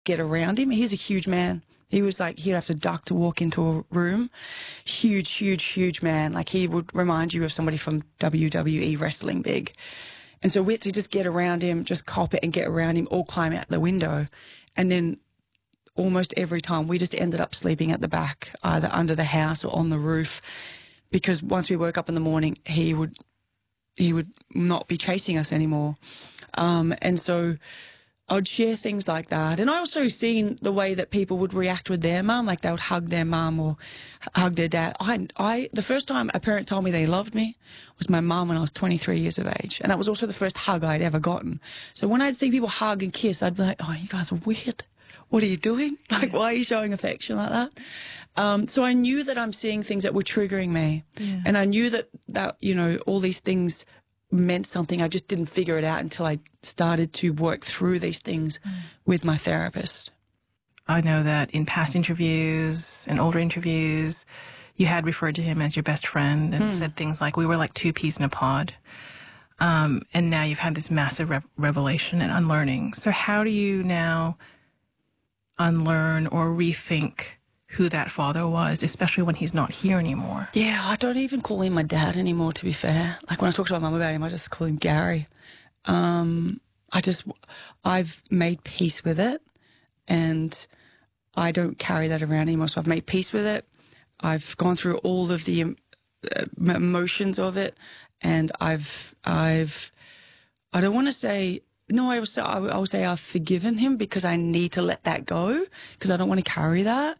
get around him. He's a huge man. He was like, he'd have to duck to walk into a room. Huge, huge, huge man. Like, he would remind you of somebody from WWE wrestling big. And so we had to just get around him, just cop it and get around him, or climb out the window. And then almost every time we just ended up sleeping at the back, either under the house or on the roof, because once we woke up in the morning, he would not be chasing us anymore. And so I'd share things like that. And I also seen the way that people would react with their mum, like they would hug their mum or hug their dad. The first time a parent told me they loved me was my mum when I was 23 years of age. And that was also the first hug I'd ever gotten. So when I'd see people hug and kiss, I'd be like, oh, you guys are weird. What are you doing? Like, why are you showing affection like that? So I knew that I'm seeing things that were triggering me. Yeah. And I knew that, you know, all these things meant something. I just didn't figure it out until I started to work through these things with my therapist. I know that in past interviews and older interviews, you had referred to him as your best friend and said things like, we were like two peas in a pod. And now you've had this massive revelation and unlearning. So how do you now unlearn or rethink who that father was, especially when he's not here anymore? Yeah, I don't even call him my dad anymore, to be fair. Like, when I talk to my mum about him, I just call him Gary. I've made peace with it, and I don't carry that around anymore. So I've made peace with it. I've gone through all of the emotions of it, and I don't want to say, no, I would say I've forgiven him, because I need to let that go, because I don't want to carry that.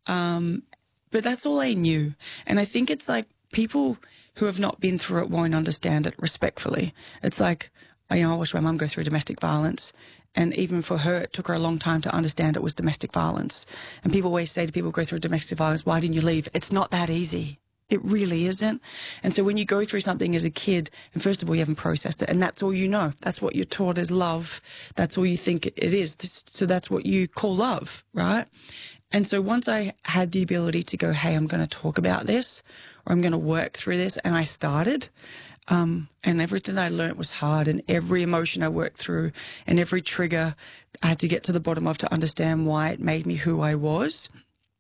But that's all I knew. And I think it's like, people who have not been through it won't understand it respectfully. It's like, you know, I watched my mum go through domestic violence, and even for her, it took her a long time to understand it was domestic violence. And people always say to people who go through domestic violence, why didn't you leave? It's not that easy. It really isn't. And so when you go through something as a kid, and first of all, you haven't processed it, and that's all you know. That's what you're taught as love. That's all you think it is. So that's what you call love, right? And so once I had the ability to go, hey, I'm going to talk about this, or I'm going to work through this, and I started, and everything I learned was hard, and every emotion I worked through and every trigger I had to get to the bottom of to understand why it made me who I was.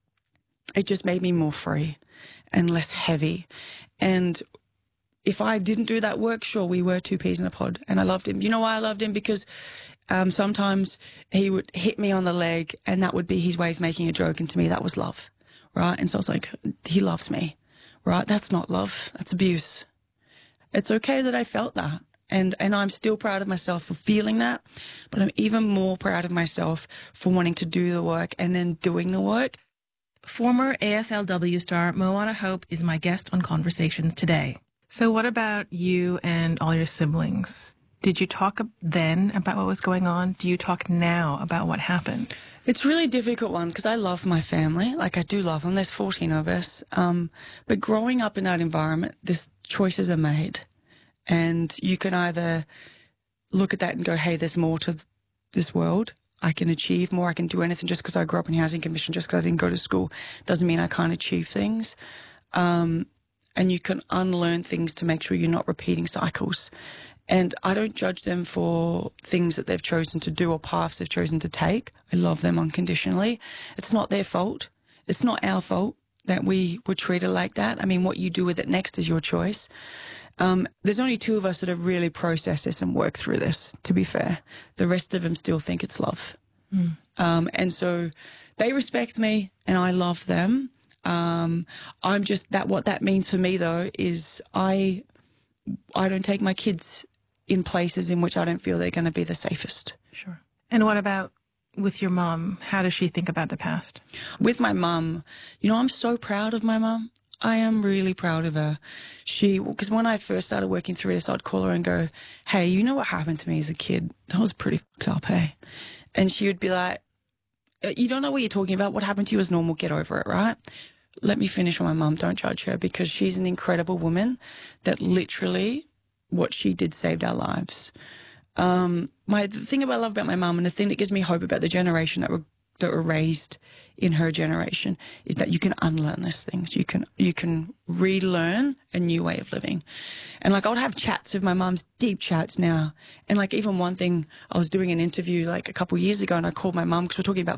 It just made me more free and less heavy. And if I didn't do that work, sure, we were two peas in a pod, and I loved him. You know why I loved him? Because sometimes he would hit me on the leg, and that would be his way of making a joke, and to me that was love, right? And so I was like, he loves me, right? That's not love, that's abuse. It's okay that I felt that, and I'm still proud of myself for feeling that, but I'm even more proud of myself for wanting to do the work and then doing the work. Former AFLW star Moana Hope is my guest on Conversations today. So what about you and all your siblings? Did you talk then about what was going on? Do you talk now about what happened? It's a really difficult one, because I love my family. Like, I do love them. There's 14 of us. But growing up in that environment, choices are made. And you can either look at that and go, hey, there's more to this world. I can achieve more. I can do anything. Just because I grew up in housing commission, just because I didn't go to school, doesn't mean I can't achieve things. And you can unlearn things to make sure you're not repeating cycles. And I don't judge them for things that they've chosen to do or paths they've chosen to take. I love them unconditionally. It's not their fault. It's not our fault that we were treated like that. I mean, what you do with it next is your choice. There's only two of us that have really processed this and worked through this, to be fair. The rest of them still think it's love. And so they respect me and I love them. I'm just what that means for me, though, is I don't take my kids in places in which I don't feel they're going to be the safest. Sure. And what about with your mom? How does she think about the past? With my mum, you know, I'm so proud of my mum. I am really proud of her. Because when I first started working through this, I'd call her and go, hey, you know what happened to me as a kid? That was pretty fucked up, hey? And she would be like, you don't know what you're talking about. What happened to you is normal. Get over it, right? Let me finish with my mum. Don't judge her, because she's an incredible woman that literally what she did saved our lives. The thing I love about my mum, and the thing that gives me hope about the generation that were raised in her generation is that you can unlearn these things. You can relearn a new way of living. And like I would have chats with my mum's, deep chats now. And like even one thing, I was doing an interview like a couple of years ago and I called my mum because we're talking about